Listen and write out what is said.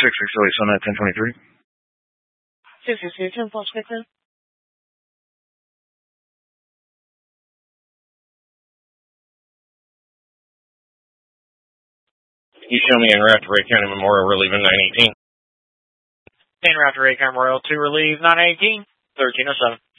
Auxilia Sonnet 1023. 662, 10 False Quickly. You show me en route to Ray County Memorial, relieving 918. En route to Ray County Memorial to relieve 918, 1307.